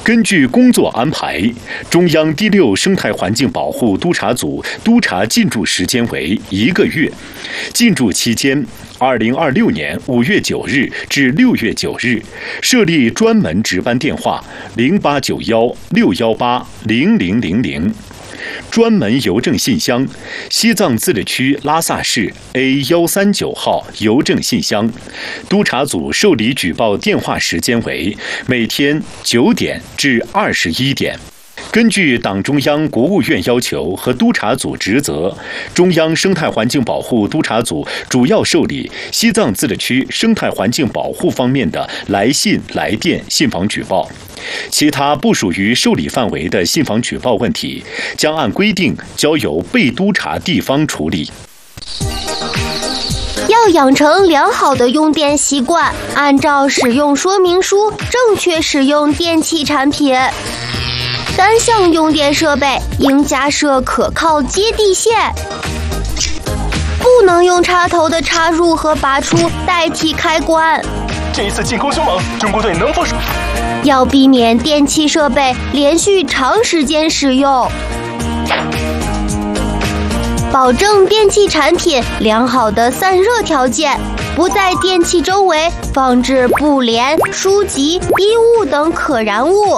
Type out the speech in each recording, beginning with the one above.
根据工作安排，中央第6生态环境保护督察组督查进驻时间为1个月，进驻期间2026年5月9日至6月9日，设立专门值班电话0891618000，专门邮政信箱：西藏自治区拉萨市 A139号邮政信箱。督察组受理举报电话时间为每天9点至21点。根据党中央、国务院要求和督察组职责，中央生态环境保护督察组主要受理西藏自治区生态环境保护方面的来信、来电、信访举报。其他不属于受理范围的信访举报问题，将按规定交由被督察地方处理。 要养成良好的用电习惯，按照使用说明书正确使用电器产品。单项用电设备应加设可靠接地线，不能用插头的插入和拔出代替开关。 这一次进攻凶猛，中国队能否？ 要避免电器设备连续长时间使用，保证电器产品良好的散热条件，不在电器周围放置布帘、书籍、衣物等可燃物。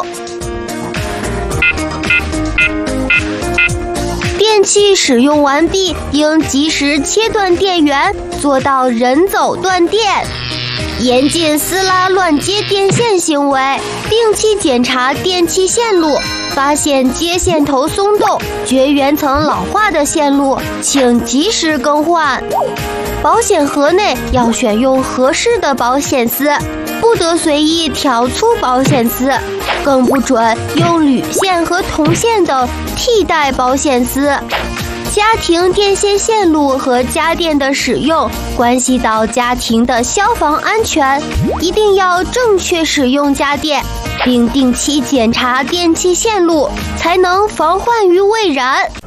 电器使用完毕，应及时切断电源，做到人走断电。严禁撕拉乱接电线行为，定期检查电器线路，发现接线头松动、绝缘层老化的线路，请及时更换。保险盒内要选用合适的保险丝，不得随意挑粗保险丝，更不准用铝线和铜线等替代保险丝。家庭电线线路和家电的使用关系到家庭的消防安全，一定要正确使用家电，并定期检查电器线路，才能防患于未然。